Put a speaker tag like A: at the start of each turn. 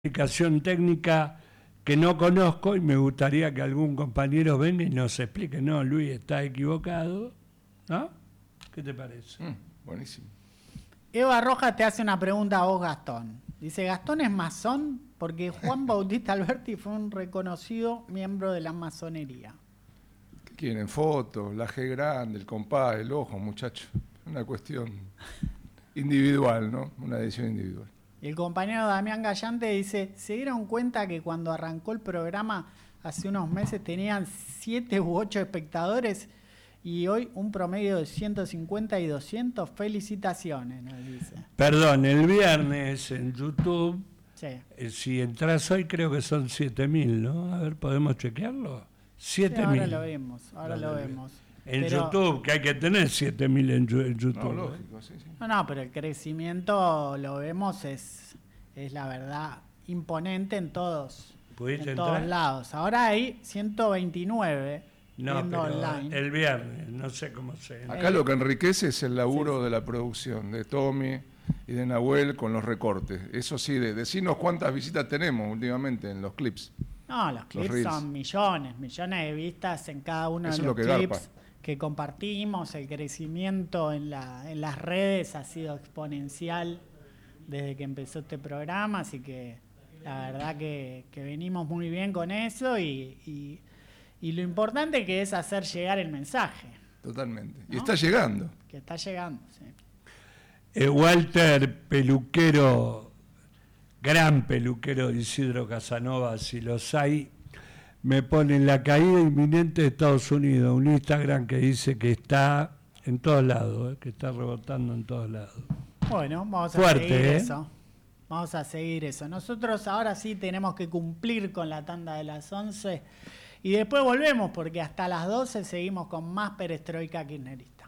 A: explicación técnica que no conozco y me gustaría que algún compañero venga y nos explique. No, Luis, está equivocado, ¿no? ¿Qué te parece?
B: Buenísimo.
C: Eva Rojas te hace una pregunta a vos, Gastón. Dice, ¿Gastón es masón? Porque Juan Bautista Alberti fue un reconocido miembro de la masonería.
B: ¿Qué quieren? Fotos, la G grande, el compás, el ojo, muchachos. Una cuestión individual, ¿no? Una decisión individual.
C: Y el compañero Damián Gallante dice, ¿se dieron cuenta que cuando arrancó el programa hace unos meses tenían 7 u 8 espectadores y hoy un promedio de 150 y 200? Felicitaciones, nos dice.
A: Perdón, el viernes en YouTube,
C: Sí.
A: Si entras hoy creo que son 7.000, ¿no? A ver, ¿podemos chequearlo? 7.000.
C: Sí, ahora lo vemos, ahora lo vemos.
A: En
C: Pero,
A: YouTube, que hay que tener 7.000 en YouTube.
B: No, lógico, sí.
C: No, pero el crecimiento, lo vemos, es la verdad imponente en todos lados. Ahora hay 129 viendo
A: pero
C: online.
A: el viernes, no sé cómo se...
B: Acá lo que enriquece es el laburo de la producción, de Tommy y de Nahuel con los recortes. Eso sí, decirnos cuántas visitas tenemos últimamente en los clips.
C: No, los clips son millones de vistas en cada uno
B: Eso
C: de los
B: es lo que
C: clips
B: garpa.
C: que compartimos. El crecimiento en las redes ha sido exponencial desde que empezó este programa, así que la verdad que venimos muy bien con eso y lo importante que es hacer llegar el mensaje.
B: Totalmente.
C: ¿No?
B: Y está llegando.
C: Que está llegando, sí.
A: Walter, peluquero, gran peluquero de Isidro Casanova, si los hay, me pone la caída inminente de Estados Unidos, un Instagram que dice que está en todos lados, que está rebotando en todos lados.
C: Bueno, vamos a
A: Fuerte,
C: seguir eso. Vamos a seguir eso. Nosotros ahora sí tenemos que cumplir con la tanda de las 11 y después volvemos porque hasta las 12 seguimos con más Perestroika Kirchnerista.